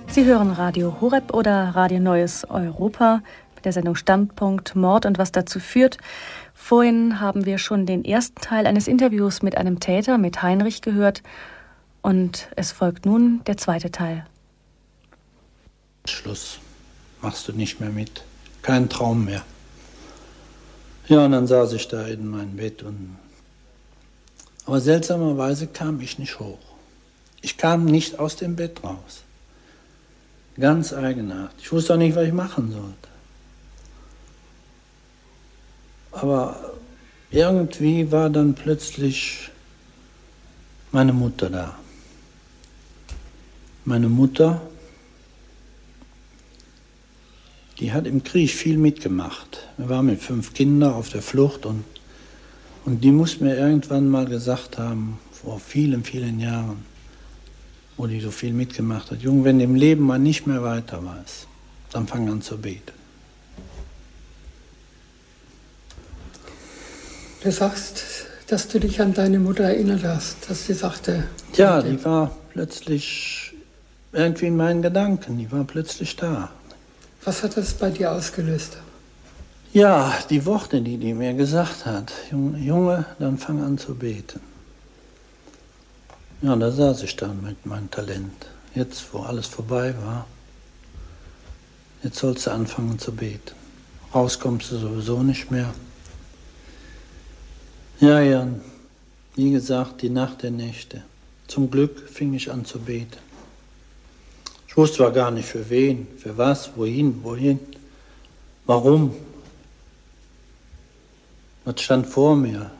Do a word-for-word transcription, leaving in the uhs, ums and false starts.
Sie hören Radio Horeb oder Radio Neues Europa mit der Sendung Standpunkt Mord und was dazu führt. Vorhin haben wir schon den ersten Teil eines Interviews mit einem Täter, mit Heinrich, gehört. Und es folgt nun der zweite Teil. Schluss. Machst du nicht mehr mit. Kein Traum mehr. Ja, und dann saß ich da in meinem Bett. Und aber seltsamerweise kam ich nicht hoch. Ich kam nicht aus dem Bett raus. Ganz eigenartig. Ich wusste auch nicht, was ich machen sollte. Aber irgendwie war dann plötzlich meine Mutter da. Meine Mutter, die hat im Krieg viel mitgemacht. Wir waren mit fünf Kindern auf der Flucht und, und die muss mir irgendwann mal gesagt haben, vor vielen, vielen Jahren, wo die so viel mitgemacht hat, Junge, wenn du im Leben mal nicht mehr weiter weißt, dann fang an zu beten. Du sagst, dass du dich an deine Mutter erinnert hast, dass sie sagte... Ja, die war plötzlich irgendwie in meinen Gedanken, die war plötzlich da. Was hat das bei dir ausgelöst? Ja, die Worte, die die mir gesagt hat, Junge, Junge, dann fang an zu beten. Ja, und da saß ich dann mit meinem Talent. Jetzt, wo alles vorbei war, jetzt sollst du anfangen zu beten. Raus kommst du sowieso nicht mehr. Ja, ja, wie gesagt, die Nacht der Nächte. Zum Glück fing ich an zu beten. Ich wusste zwar gar nicht für wen, für was, wohin, wohin, warum. Was stand vor mir?